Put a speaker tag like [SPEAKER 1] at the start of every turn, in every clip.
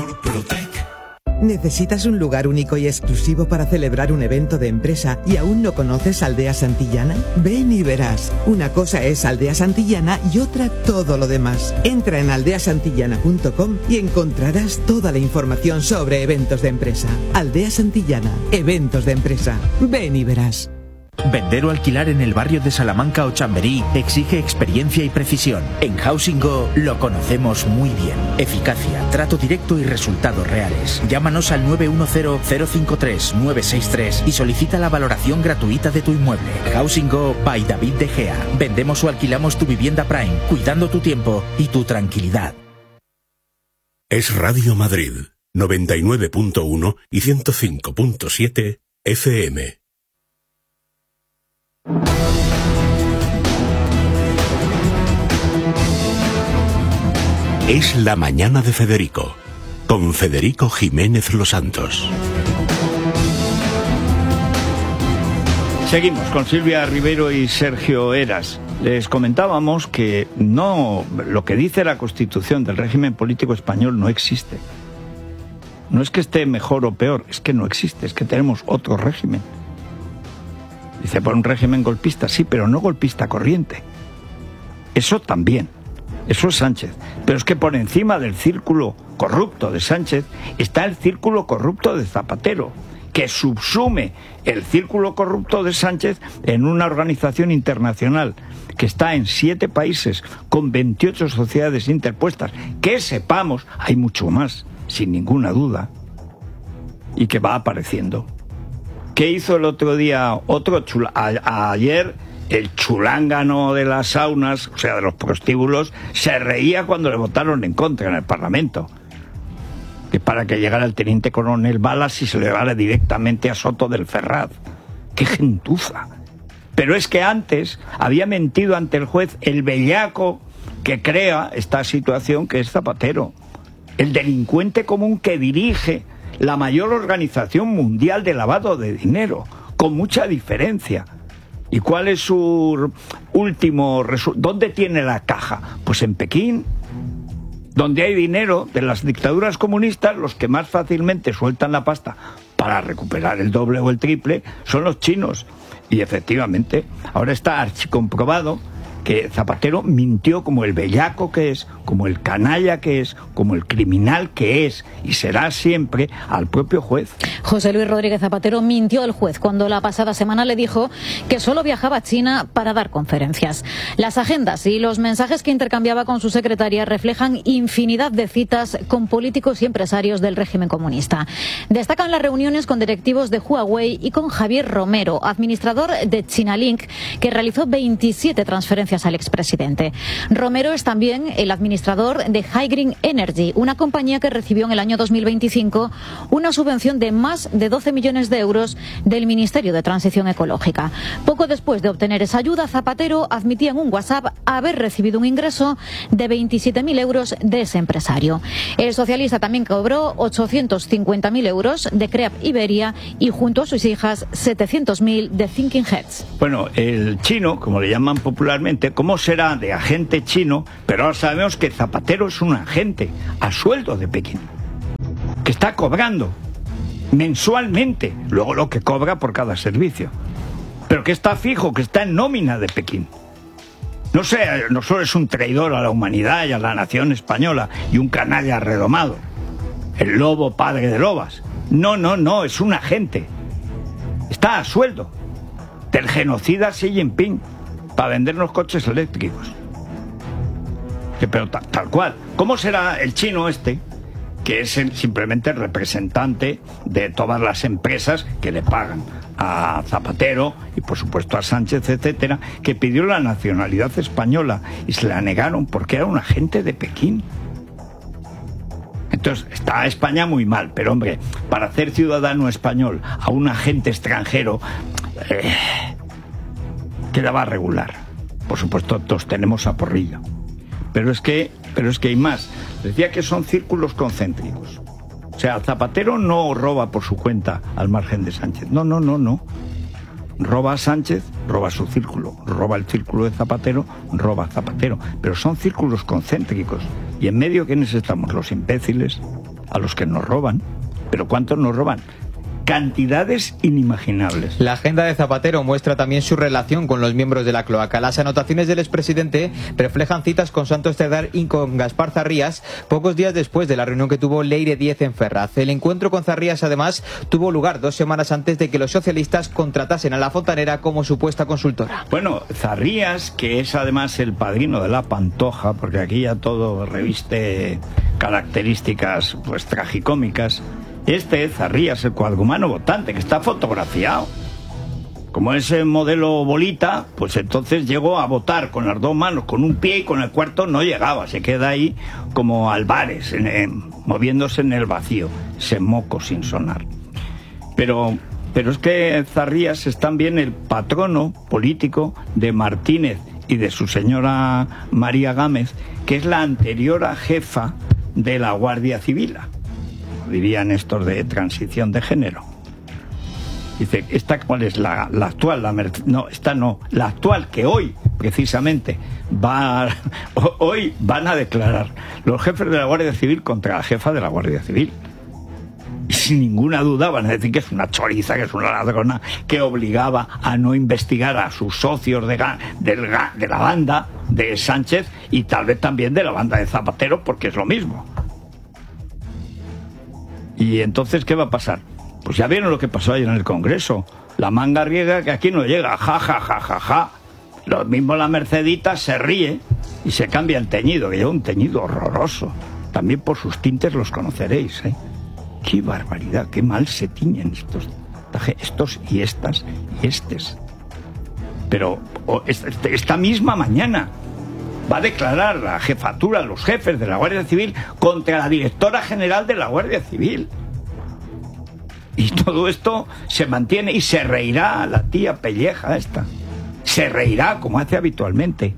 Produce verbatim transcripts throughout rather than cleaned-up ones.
[SPEAKER 1] Murprotec.
[SPEAKER 2] ¿Necesitas un lugar único y exclusivo para celebrar un evento de empresa y aún no conoces Aldea Santillana? Ven y verás. Una cosa es Aldea Santillana y otra todo lo demás. Entra en aldea santillana punto com y encontrarás toda la información sobre eventos de empresa. Aldea Santillana, eventos de empresa. Ven y verás.
[SPEAKER 3] Vender o alquilar en el barrio de Salamanca o Chamberí exige experiencia y precisión. En Housing Go lo conocemos muy bien. Eficacia, trato directo y resultados reales. Llámanos al nueve uno cero, cero cinco tres, nueve seis tres y solicita la valoración gratuita de tu inmueble. Housing Go by David De Gea. Vendemos o alquilamos tu vivienda Prime, cuidando tu tiempo y tu tranquilidad.
[SPEAKER 4] Es Radio Madrid, noventa y nueve punto uno y ciento cinco punto siete F M. Es la mañana de Federico, con Federico Jiménez Los Santos.
[SPEAKER 5] Seguimos con Silvia Rivero y Sergio Eras. Les comentábamos que no, lo que dice la Constitución del régimen político español no existe. No es que esté mejor o peor, es que no existe, es que tenemos otro régimen. Dice, por un régimen golpista, sí, pero no golpista corriente. Eso también, eso es Sánchez. Pero es que por encima del círculo corrupto de Sánchez está el círculo corrupto de Zapatero, que subsume el círculo corrupto de Sánchez en una organización internacional que está en siete países con veintiocho sociedades interpuestas, que sepamos, hay mucho más, sin ninguna duda, y que va apareciendo. ¿Qué hizo el otro día? Otro chula, a, ayer el chulángano de las saunas, o sea, de los prostíbulos, se reía cuando le votaron en contra en el Parlamento. Que para que llegara el teniente coronel Balas y se le llevara directamente a Soto del Ferraz. ¡Qué gentuza! Pero es que antes había mentido ante el juez el bellaco que crea esta situación, que es Zapatero. El delincuente común que dirige la mayor organización mundial de lavado de dinero, con mucha diferencia. ¿Y cuál es su último resultado? ¿Dónde tiene la caja? Pues en Pekín, donde hay dinero de las dictaduras comunistas. Los que más fácilmente sueltan la pasta para recuperar el doble o el triple son los chinos. Y efectivamente, ahora está archicomprobado que Zapatero mintió como el bellaco que es, como el canalla que es, como el criminal que es, y será siempre al propio juez.
[SPEAKER 6] José Luis Rodríguez Zapatero mintió al juez cuando la pasada semana le dijo que solo viajaba a China para dar conferencias. Las agendas y los mensajes que intercambiaba con su secretaria reflejan infinidad de citas con políticos y empresarios del régimen comunista. Destacan las reuniones con directivos de Huawei y con Javier Romero, administrador de Chinalink, que realizó veintisiete transferencias al expresidente. Romero es también el administrador de High Green Energy, una compañía que recibió en el año dos mil veinticinco una subvención de más de doce millones de euros del Ministerio de Transición Ecológica. Poco después de obtener esa ayuda, Zapatero admitía en un WhatsApp haber recibido un ingreso de veintisiete mil euros de ese empresario. El socialista también cobró ochocientos cincuenta mil euros de Creap Iberia y junto a sus hijas setecientos mil de Thinking Heads.
[SPEAKER 5] Bueno, el chino, como le llaman popularmente, ¿cómo será de agente chino? Pero ahora sabemos que Zapatero es un agente a sueldo de Pekín, que está cobrando mensualmente, luego lo que cobra por cada servicio, pero que está fijo, que está en nómina de Pekín. No sé, no solo es un traidor a la humanidad y a la nación española y un canalla redomado, el lobo padre de lobas. No, no, no, es un agente. Está a sueldo del genocida Xi Jinping para vendernos coches eléctricos. Que, pero tal, tal cual. ¿Cómo será el chino este, que es el, simplemente el representante de todas las empresas que le pagan a Zapatero y por supuesto a Sánchez, etcétera, que pidió la nacionalidad española y se la negaron porque era un agente de Pekín? Entonces, está España muy mal, pero hombre, para hacer ciudadano español a un agente extranjero, eh, quedaba regular. Por supuesto, todos tenemos a Porrillo. Pero es que, pero es que hay más. Decía que son círculos concéntricos. O sea, Zapatero no roba por su cuenta al margen de Sánchez. No, no, no, no. Roba a Sánchez, roba su círculo. Roba el círculo de Zapatero, roba a Zapatero. Pero son círculos concéntricos. Y en medio, ¿quiénes estamos? Los imbéciles, a los que nos roban. ¿Pero cuántos nos roban? Cantidades inimaginables.
[SPEAKER 1] La agenda de Zapatero muestra también su relación con los miembros de la cloaca. Las anotaciones del expresidente reflejan citas con Santos Cerdán y con Gaspar Zarrías pocos días después de la reunión que tuvo Leire Díez en Ferraz. El encuentro con Zarrías, además, tuvo lugar dos semanas antes de que los socialistas contratasen a La Fontanera como supuesta consultora.
[SPEAKER 5] Bueno, Zarrías, que es además el padrino de la Pantoja, porque aquí ya todo reviste características pues tragicómicas. Este Zarrías, el cuadrumano votante, que está fotografiado. Como es el modelo bolita, pues entonces llegó a votar con las dos manos, con un pie, y con el cuarto no llegaba. Se queda ahí como Álvarez, en, en, moviéndose en el vacío, ese moco sin sonar. Pero, pero es que Zarrías es también el patrono político de Martínez y de su señora María Gámez, que es la anterior jefa de la Guardia Civil, dirían estos de transición de género. Dice, ¿esta cuál es? La, la actual, la no, esta no, la actual, que hoy, precisamente, va hoy van a declarar los jefes de la Guardia Civil contra la jefa de la Guardia Civil. Y sin ninguna duda van a decir que es una choriza, que es una ladrona, que obligaba a no investigar a sus socios de, de, de la banda de Sánchez y tal vez también de la banda de Zapatero, porque es lo mismo. Y entonces, ¿qué va a pasar? Pues ya vieron lo que pasó ayer en el Congreso. La manga riega que aquí no llega. Ja, ja, ja, ja, ja. Lo mismo la Mercedita se ríe y se cambia el teñido, que lleva un teñido horroroso. También por sus tintes los conoceréis, ¿eh? ¡Qué barbaridad! ¡Qué mal se tiñen estos, estos y estas y estes! Pero oh, esta misma mañana va a declarar la jefatura, los jefes de la Guardia Civil contra la directora general de la Guardia Civil. Y todo esto se mantiene y se reirá la tía pelleja esta. Se reirá como hace habitualmente.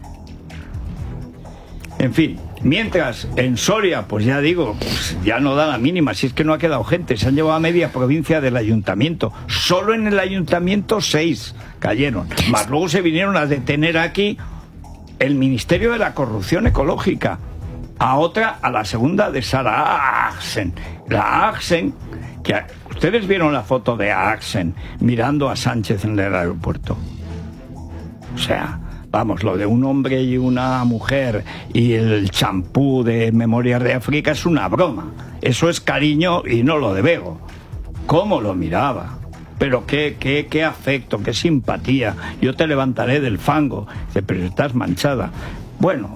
[SPEAKER 5] En fin, mientras en Soria, pues ya digo, pues ya no da la mínima, si es que no ha quedado gente, se han llevado a media provincia del ayuntamiento. Solo en el ayuntamiento seis cayeron. Más luego se vinieron a detener aquí el Ministerio de la Corrupción Ecológica, a otra, a la segunda de Sara Axen. La Axen, que ustedes vieron la foto de Axen mirando a Sánchez en el aeropuerto. O sea, vamos, lo de un hombre y una mujer y el champú de Memorias de África es una broma. Eso es cariño y no lo de Bego. ¿Cómo lo miraba? Pero qué, qué, qué afecto, qué simpatía. Yo te levantaré del fango. Dice, pero estás manchada. Bueno,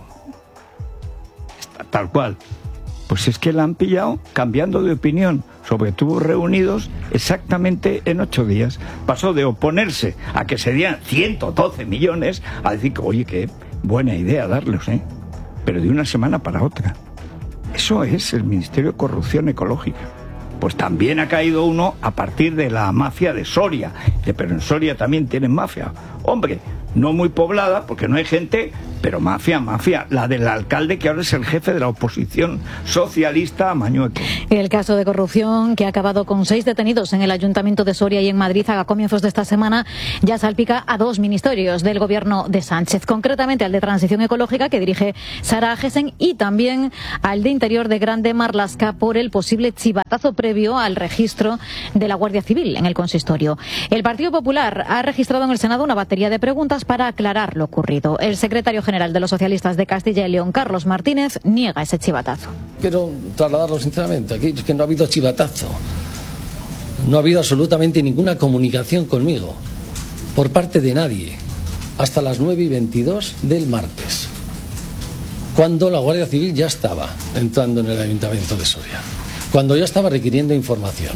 [SPEAKER 5] está tal cual. Pues es que la han pillado cambiando de opinión sobre tubos reunidos exactamente en ocho días. Pasó de oponerse a que se dieran ciento doce millones a decir que, oye, qué buena idea darlos, ¿eh? Pero de una semana para otra. Eso es el Ministerio de Corrupción Ecológica. Pues también ha caído uno a partir de la mafia de Soria. Pero en Soria también tienen mafia. Hombre, no muy poblada, porque no hay gente, pero mafia, mafia. La del alcalde, que ahora es el jefe de la oposición socialista, Mañueco.
[SPEAKER 6] El caso de corrupción, que ha acabado con seis detenidos en el Ayuntamiento de Soria y en Madrid a comienzos de esta semana, ya salpica a dos ministerios del gobierno de Sánchez. Concretamente al de Transición Ecológica, que dirige Sara Agesen, y también al de Interior de Grande Marlaska por el posible chivatazo previo al registro de la Guardia Civil en el consistorio. El Partido Popular ha registrado en el Senado una batería de preguntas para aclarar lo ocurrido. El secretario general de los socialistas de Castilla y León, Carlos Martínez, niega ese chivatazo.
[SPEAKER 7] Quiero trasladarlo sinceramente, aquí es que no ha habido chivatazo. No ha habido absolutamente ninguna comunicación conmigo, por parte de nadie, hasta las nueve y veintidós del martes, cuando la Guardia Civil ya estaba entrando en el Ayuntamiento de Soria, cuando ya estaba requiriendo información.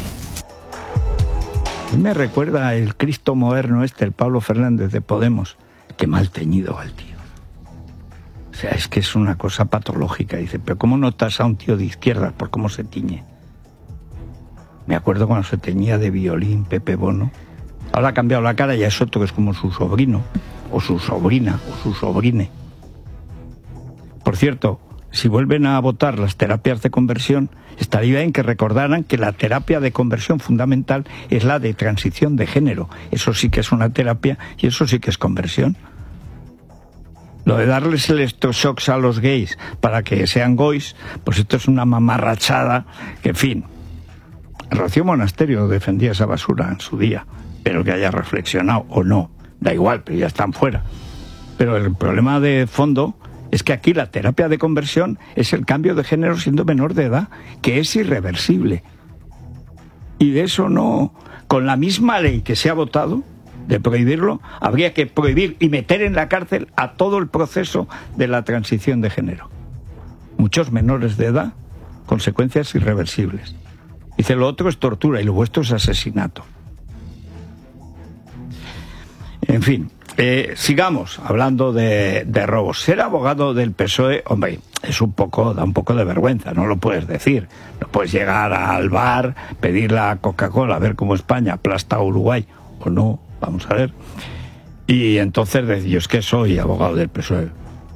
[SPEAKER 5] Me recuerda el Cristo moderno este, el Pablo Fernández de Podemos. Qué mal teñido va el tío. O sea, es que es una cosa patológica. Dice, pero ¿cómo notas a un tío de izquierdas por cómo se tiñe? Me acuerdo cuando se teñía de violín Pepe Bono. Ahora ha cambiado la cara y es otro que es como su sobrino, o su sobrina, o su sobrine. Por cierto, si vuelven a votar las terapias de conversión, estaría bien que recordaran que la terapia de conversión fundamental es la de transición de género. Eso sí que es una terapia y eso sí que es conversión. Lo de darles electroshocks a los gays para que sean goys, pues esto es una mamarrachada que, en fin, Rocío Monasterio defendía esa basura en su día, pero que haya reflexionado o no, da igual, pero ya están fuera. Pero el problema de fondo es que aquí la terapia de conversión es el cambio de género siendo menor de edad, que es irreversible. Y de eso no, con la misma ley que se ha votado, de prohibirlo, habría que prohibir y meter en la cárcel a todo el proceso de la transición de género. Muchos menores de edad, consecuencias irreversibles. Dice, lo otro es tortura y lo vuestro es asesinato. En fin, eh, sigamos hablando de, de robos. Ser abogado del P S O E, hombre, es un poco, da un poco de vergüenza, no lo puedes decir. No puedes llegar al bar, pedir la Coca-Cola, a ver cómo España aplasta a Uruguay, o no. Vamos a ver. Y entonces decir, yo es que soy abogado del P S O E.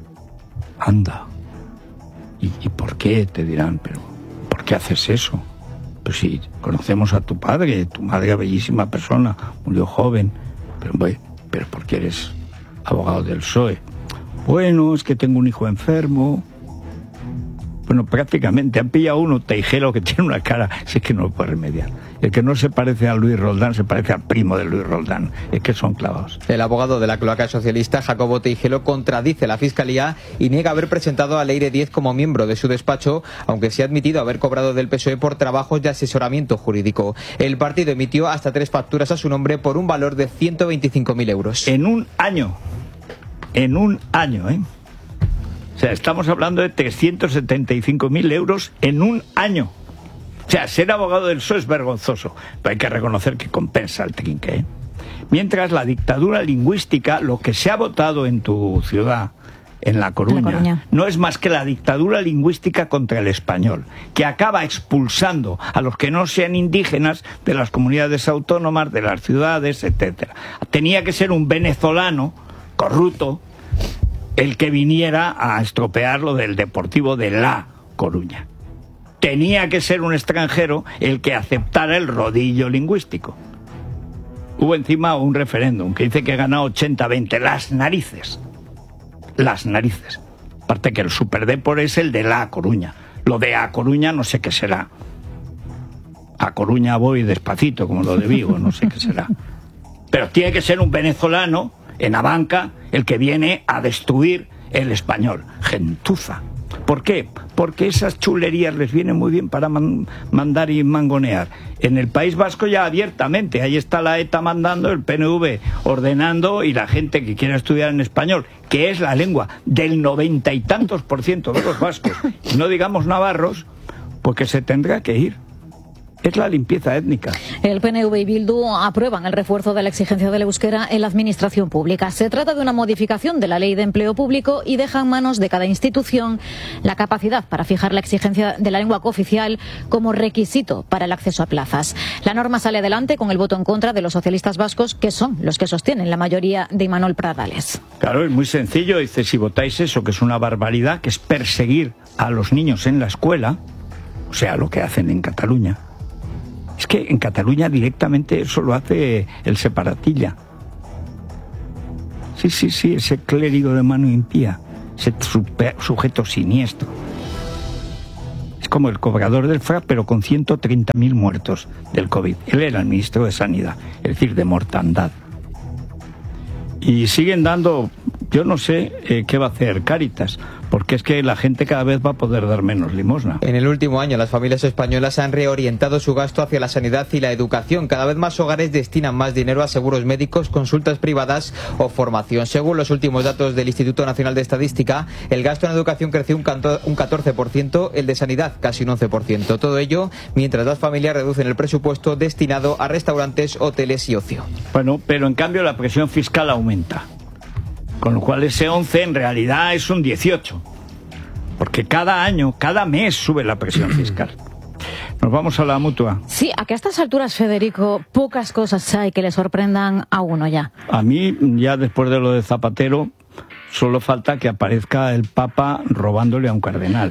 [SPEAKER 5] Anda. ¿Y, ¿Y por qué? Te dirán, pero ¿por qué haces eso? Pues si conocemos a tu padre, tu madre es bellísima persona, murió joven, pero, bueno, pero ¿por qué eres abogado del P S O E? Bueno, es que tengo un hijo enfermo. Bueno, prácticamente han pillado uno teijero que tiene una cara, si es que no lo puede remediar. El que no se parece a Luis Roldán se parece al primo de Luis Roldán. Es que son clavados.
[SPEAKER 1] El abogado de la cloaca socialista, Jacobo Teijero, contradice la Fiscalía y niega haber presentado a Leire Díez como miembro de su despacho, aunque sí ha admitido haber cobrado del P S O E por trabajos de asesoramiento jurídico. El partido emitió hasta tres facturas a su nombre por un valor de ciento veinticinco mil euros.
[SPEAKER 5] En un año. En un año, ¿eh? O sea, estamos hablando de trescientos setenta y cinco mil euros en un año. O sea, ser abogado del P S O E es vergonzoso, pero hay que reconocer que compensa el trinque, ¿eh? Mientras la dictadura lingüística, lo que se ha votado en tu ciudad, en La Coruña, La Coruña, no es más que la dictadura lingüística contra el español, que acaba expulsando a los que no sean indígenas de las comunidades autónomas, de las ciudades, etcétera. Tenía que ser un venezolano corrupto el que viniera a estropear lo del Deportivo de La Coruña. Tenía que ser un extranjero el que aceptara el rodillo lingüístico. Hubo encima un referéndum que dice que gana ochenta a veinte, las narices. Las narices. Aparte que el superdepor es el de La Coruña. Lo de A Coruña no sé qué será. A Coruña voy despacito, como lo de Vigo, no sé qué será. Pero tiene que ser un venezolano en Abanca el que viene a destruir el español. Gentuza. ¿Por qué? Porque esas chulerías les vienen muy bien para man mandar y mangonear. En el País Vasco ya abiertamente, ahí está la ETA mandando, el P N V ordenando y la gente que quiera estudiar en español, que es la lengua del noventa y tantos por ciento de los vascos, y no digamos navarros, porque se tendrá que ir. Es la limpieza étnica.
[SPEAKER 6] El P N V y Bildu aprueban el refuerzo de la exigencia del euskera en la administración pública. Se trata de una modificación de la Ley de Empleo Público y deja en manos de cada institución la capacidad para fijar la exigencia de la lengua cooficial como requisito para el acceso a plazas. La norma sale adelante con el voto en contra de los socialistas vascos, que son los que sostienen la mayoría de Imanol Pradales.
[SPEAKER 5] Claro, es muy sencillo. Dice, si votáis eso, que es una barbaridad, que es perseguir a los niños en la escuela, o sea, lo que hacen en Cataluña. Es que en Cataluña directamente eso lo hace el separatilla. Sí, sí, sí, ese clérigo de mano impía, ese sujeto siniestro. Es como el cobrador del F R A, pero con ciento treinta mil muertos del COVID. Él era el ministro de Sanidad, es decir, de mortandad. Y siguen dando, yo no sé eh, qué va a hacer Cáritas, porque es que la gente cada vez va a poder dar menos limosna.
[SPEAKER 1] En el último año las familias españolas han reorientado su gasto hacia la sanidad y la educación. Cada vez más hogares destinan más dinero a seguros médicos, consultas privadas o formación. Según los últimos datos del Instituto Nacional de Estadística, el gasto en educación creció un catorce por ciento, el de sanidad casi un once por ciento. Todo ello mientras las familias reducen el presupuesto destinado a restaurantes, hoteles y ocio.
[SPEAKER 5] Bueno, pero en cambio la presión fiscal aumenta. Con lo cual ese once en realidad es un dieciocho. Porque cada año, cada mes sube la presión fiscal. Nos vamos a la mutua.
[SPEAKER 6] Sí, a que a estas alturas, Federico, pocas cosas hay que le sorprendan a uno ya.
[SPEAKER 5] A mí, ya después de lo de Zapatero, solo falta que aparezca el Papa robándole a un cardenal.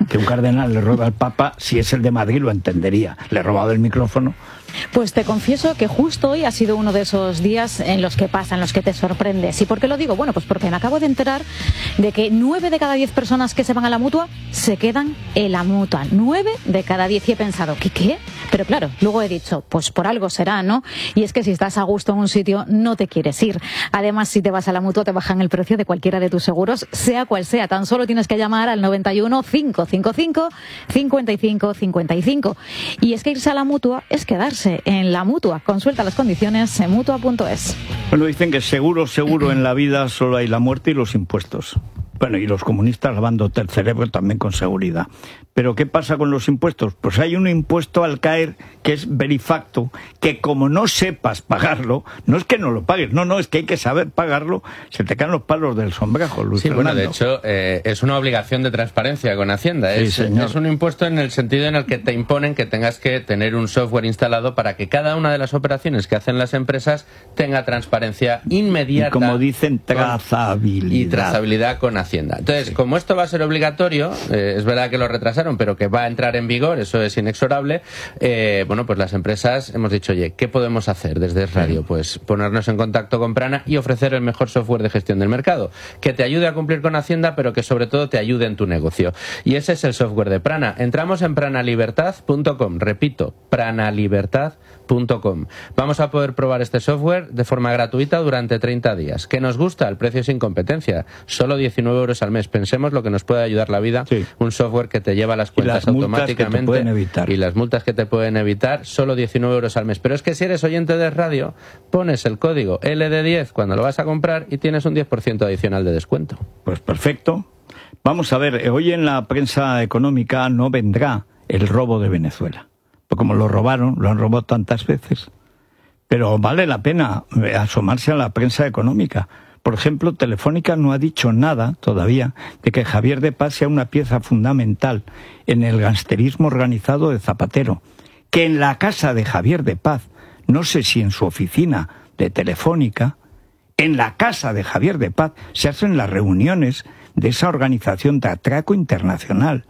[SPEAKER 5] Que un cardenal le roba al Papa, si es el de Madrid lo entendería. Le he robado el micrófono.
[SPEAKER 6] Pues te confieso que justo hoy ha sido uno de esos días en los que pasa, en los que te sorprendes. ¿Y por qué lo digo? Bueno, pues porque me acabo de enterar de que nueve de cada diez personas que se van a la Mutua se quedan en la Mutua. Nueve de cada diez. Y he pensado, ¿qué qué? Pero claro, luego he dicho, pues por algo será, ¿no? Y es que si estás a gusto en un sitio, no te quieres ir. Además, si te vas a la Mutua, te bajan el precio de cualquiera de tus seguros, sea cual sea. Tan solo tienes que llamar al noventa y uno, cinco cinco cinco, cincuenta y cinco cincuenta y cinco. Y es que irse a la Mutua es quedarse en la Mutua. Consulta las condiciones en mutua punto es.
[SPEAKER 5] Bueno, dicen que seguro, seguro en la vida solo hay la muerte y los impuestos. Bueno, y los comunistas lavándote el cerebro también con seguridad. Pero ¿qué pasa con los impuestos? Pues hay un impuesto al caer que es verifacto, que como no sepas pagarlo, no es que no lo pagues, no, no, es que hay que saber pagarlo, se te caen los palos del sombrajo, Luis
[SPEAKER 8] Sí,
[SPEAKER 5] Fernando.
[SPEAKER 8] bueno, de hecho, eh, es una obligación de transparencia con Hacienda.
[SPEAKER 5] Sí,
[SPEAKER 8] es,
[SPEAKER 5] señor.
[SPEAKER 8] es un impuesto en el sentido en el que te imponen que tengas que tener un software instalado para que cada una de las operaciones que hacen las empresas tenga transparencia inmediata.
[SPEAKER 5] Y como dicen, trazabilidad.
[SPEAKER 8] Y trazabilidad con Hacienda. Entonces, sí. Como esto va a ser obligatorio, eh, es verdad que lo retrasaron, pero que va a entrar en vigor, eso es inexorable, eh, bueno, pues las empresas hemos dicho, oye, ¿qué podemos hacer desde Radio? Pues ponernos en contacto con Prana y ofrecer el mejor software de gestión del mercado, que te ayude a cumplir con Hacienda, pero que sobre todo te ayude en tu negocio. Y ese es el software de Prana. Entramos en pranalibertad punto com, repito, pranalibertad punto com. Vamos a poder probar este software de forma gratuita durante treinta días. ¿Qué nos gusta? El precio sin competencia. Solo diecinueve euros al mes. Pensemos lo que nos puede ayudar la vida. Sí. Un software que te lleva las cuentas
[SPEAKER 5] y las
[SPEAKER 8] automáticamente.
[SPEAKER 5] Multas que te pueden evitar.
[SPEAKER 8] Y las multas que te pueden evitar. Solo diecinueve euros al mes. Pero es que si eres oyente de radio, pones el código L D diez cuando lo vas a comprar y tienes un diez por ciento adicional de descuento.
[SPEAKER 5] Pues perfecto. Vamos a ver, hoy en la prensa económica no vendrá el robo de Venezuela. Porque como lo robaron, lo han robado tantas veces. Pero vale la pena asomarse a la prensa económica. Por ejemplo, Telefónica no ha dicho nada todavía de que Javier de Paz sea una pieza fundamental en el gangsterismo organizado de Zapatero. Que en la casa de Javier de Paz, no sé si en su oficina de Telefónica, en la casa de Javier de Paz se hacen las reuniones de esa organización de atraco internacional.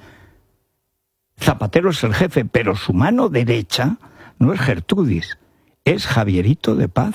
[SPEAKER 5] Zapatero es el jefe, pero su mano derecha no es Gertrudis, es Javierito de Paz.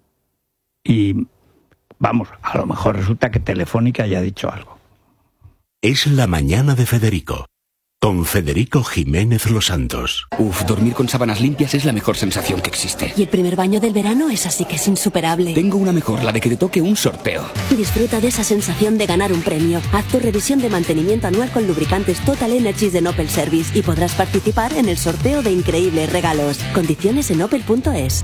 [SPEAKER 5] Y, vamos, a lo mejor resulta que Telefónica haya dicho algo.
[SPEAKER 4] Es la mañana de Federico, con Federico Jiménez Los Santos.
[SPEAKER 9] Uf, dormir con sábanas limpias es la mejor sensación que existe.
[SPEAKER 10] Y el primer baño del verano es así que es insuperable.
[SPEAKER 9] Tengo una mejor, la de que te toque un sorteo.
[SPEAKER 10] Disfruta de esa sensación de ganar un premio. Haz tu revisión de mantenimiento anual con lubricantes Total Energies de Opel Service y podrás participar en el sorteo de increíbles regalos. Condiciones en opel punto es.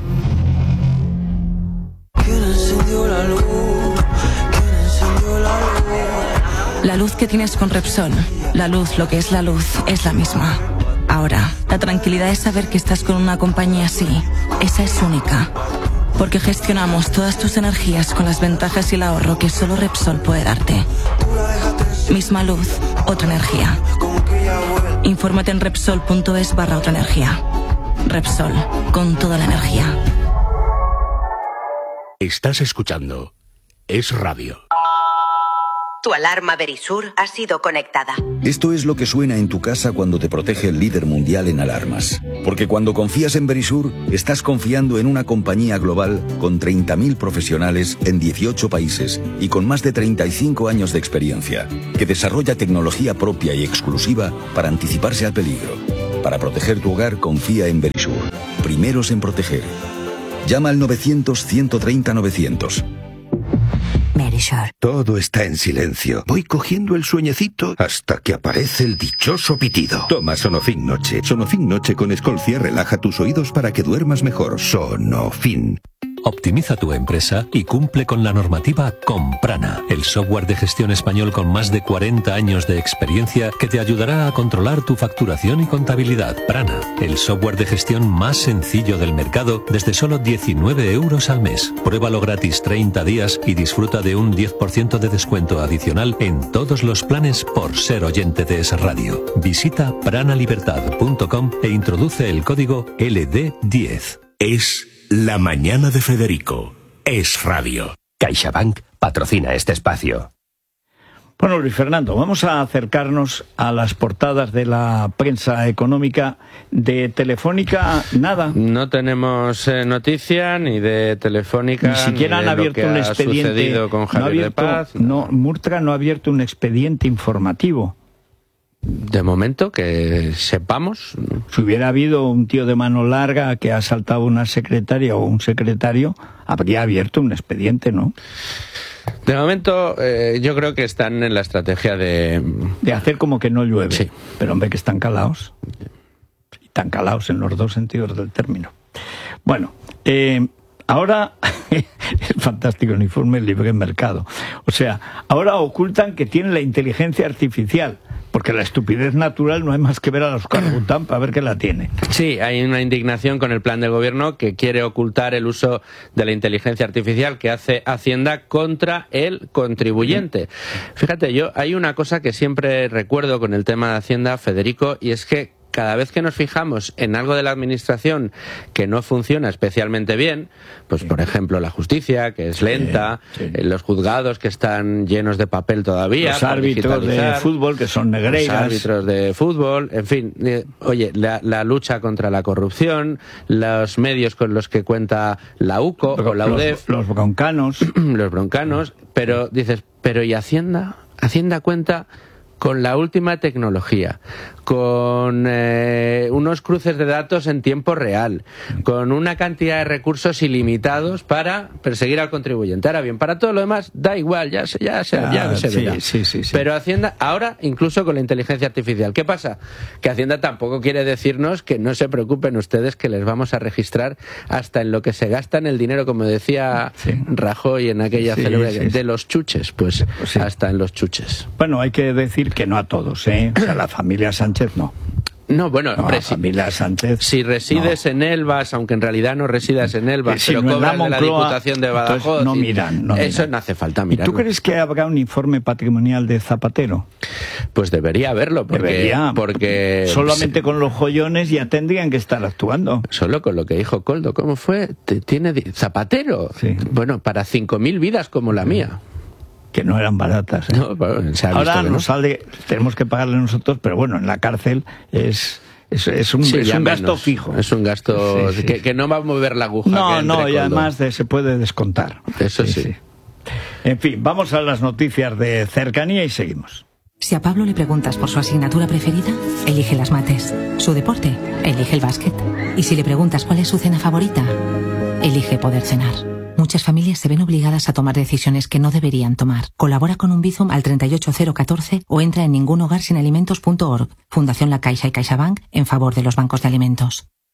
[SPEAKER 11] ¿Quién encendió la luz? ¿Quién encendió la luz?
[SPEAKER 12] La luz que tienes con Repsol, la luz, lo que es la luz, es la misma. Ahora, la tranquilidad es saber que estás con una compañía así. Esa es única. Porque gestionamos todas tus energías con las ventajas y el ahorro que solo Repsol puede darte. Misma luz, otra energía. Infórmate en Repsol punto es barra otra energía. Repsol, con toda la energía.
[SPEAKER 4] Estás escuchando Es Radio.
[SPEAKER 13] Tu alarma Verisur ha sido conectada.
[SPEAKER 14] Esto es lo que suena en tu casa cuando te protege el líder mundial en alarmas. Porque cuando confías en Verisur, estás confiando en una compañía global con treinta mil profesionales en dieciocho países y con más de treinta y cinco años de experiencia, que desarrolla tecnología propia y exclusiva para anticiparse al peligro. Para proteger tu hogar, confía en Verisur. Primeros en proteger. Llama al novecientos, ciento treinta, novecientos.
[SPEAKER 15] Verisur. Todo está en silencio. Voy cogiendo el sueñecito hasta que aparece el dichoso pitido. Toma Sonofin Noche. Sonofin Noche con Escolcia relaja tus oídos para que duermas mejor. Sonofin.
[SPEAKER 16] Optimiza tu empresa y cumple con la normativa con Prana, el software de gestión español con más de cuarenta años de experiencia que te ayudará a controlar tu facturación y contabilidad. Prana, el software de gestión más sencillo del mercado desde solo diecinueve euros al mes. Pruébalo gratis treinta días y disfruta de un diez por ciento de descuento adicional en todos los planes por ser oyente de Es Radio. Visita pranalibertad punto com e introduce el código L D diez.
[SPEAKER 4] Es la mañana de Federico. Es Radio.
[SPEAKER 17] CaixaBank patrocina este espacio.
[SPEAKER 5] Bueno, Luis Fernando, vamos a acercarnos a las portadas de la prensa económica. De Telefónica, nada.
[SPEAKER 8] No tenemos eh, noticia ni de Telefónica,
[SPEAKER 5] ni siquiera
[SPEAKER 8] ni de
[SPEAKER 5] han abierto
[SPEAKER 8] lo que
[SPEAKER 5] un
[SPEAKER 8] ha
[SPEAKER 5] expediente.
[SPEAKER 8] sucedido con Javier
[SPEAKER 5] no ha abierto,
[SPEAKER 8] de Paz.
[SPEAKER 5] No, Murtra no ha abierto un expediente informativo.
[SPEAKER 8] De momento, que sepamos.
[SPEAKER 5] Si hubiera habido un tío de mano larga que ha asaltado una secretaria o un secretario, habría abierto un expediente, ¿no?
[SPEAKER 8] De momento, eh, yo creo que están en la estrategia de...
[SPEAKER 5] De hacer como que no llueve.
[SPEAKER 8] Sí.
[SPEAKER 5] Pero hombre, que están calaos. Están calaos en los dos sentidos del término. Bueno, eh, ahora... es fantástico el informe del Libre Mercado. O sea, ahora ocultan que tienen la inteligencia artificial. Porque la estupidez natural no hay más que ver a los Cargután para ver que la tiene.
[SPEAKER 8] Sí, hay una indignación con el plan de gobierno que quiere ocultar el uso de la inteligencia artificial que hace Hacienda contra el contribuyente. Fíjate, yo hay una cosa que siempre recuerdo con el tema de Hacienda, Federico, y es que cada vez que nos fijamos en algo de la administración que no funciona especialmente bien, pues por ejemplo la justicia, que es lenta, sí, sí. los juzgados que están llenos de papel todavía,
[SPEAKER 5] los árbitros de fútbol que son negreiras,
[SPEAKER 8] los árbitros de fútbol, en fin, eh, oye, la, la lucha contra la corrupción, los medios con los que cuenta la U C O o la U D E F,
[SPEAKER 5] los, los broncanos,
[SPEAKER 8] los broncanos, pero dices, pero ¿y Hacienda? Hacienda cuenta con la última tecnología, con eh, unos cruces de datos en tiempo real, con una cantidad de recursos ilimitados para perseguir al contribuyente. Ahora bien, para todo lo demás, da igual, ya se, ya se, ya
[SPEAKER 5] ah,
[SPEAKER 8] se
[SPEAKER 5] sí,
[SPEAKER 8] verá.
[SPEAKER 5] Sí, sí, sí.
[SPEAKER 8] Pero Hacienda, ahora, incluso con la inteligencia artificial. ¿Qué pasa? Que Hacienda tampoco quiere decirnos que no se preocupen ustedes, que les vamos a registrar hasta en lo que se gastan el dinero, como decía sí. Rajoy en aquella sí, célebre, sí, de sí. los chuches, pues sí. hasta en los chuches.
[SPEAKER 5] Bueno, hay que decir que no a todos, ¿eh? O sea, la familia Sánchez no.
[SPEAKER 8] No, bueno,
[SPEAKER 5] no,
[SPEAKER 8] hombre,
[SPEAKER 5] la familia Sánchez,
[SPEAKER 8] si resides no. en Elvas, aunque en realidad no residas en Elvas,
[SPEAKER 5] si
[SPEAKER 8] pero
[SPEAKER 5] no
[SPEAKER 8] cobras
[SPEAKER 5] la
[SPEAKER 8] de la Diputación de Badajoz,
[SPEAKER 5] no miran, no
[SPEAKER 8] eso
[SPEAKER 5] miran.
[SPEAKER 8] no hace falta mirar.
[SPEAKER 5] ¿Y tú crees que habrá un informe patrimonial de Zapatero?
[SPEAKER 8] Pues debería haberlo, porque,
[SPEAKER 5] debería,
[SPEAKER 8] porque
[SPEAKER 5] solamente con los joyones ya tendrían que estar actuando.
[SPEAKER 8] Solo con lo que dijo Coldo, ¿cómo fue? Tiene Zapatero, sí. bueno, para cinco mil vidas como la mía.
[SPEAKER 5] Que no eran baratas, ¿eh?
[SPEAKER 8] No, bueno, se ha
[SPEAKER 5] ahora nos
[SPEAKER 8] no.
[SPEAKER 5] sale, tenemos que pagarle nosotros, pero bueno, en la cárcel es es, es un,
[SPEAKER 8] sí,
[SPEAKER 5] es un gasto
[SPEAKER 8] menos.
[SPEAKER 5] fijo.
[SPEAKER 8] Es un gasto sí, sí. Que, que no va a mover la aguja.
[SPEAKER 5] No, no, y además de, se puede descontar.
[SPEAKER 8] Eso sí, sí.
[SPEAKER 5] sí. En fin, vamos a las noticias de cercanía y seguimos.
[SPEAKER 17] Si a Pablo le preguntas por su asignatura preferida, elige las mates. Su deporte, elige el básquet. Y si le preguntas cuál es su cena favorita, elige poder cenar. Muchas familias se ven obligadas a tomar decisiones que no deberían tomar. Colabora con un Bizum al treinta y ocho cero catorce o entra en ningunhogarsinalimentos punto org. Fundación La Caixa y CaixaBank en favor de los bancos de alimentos.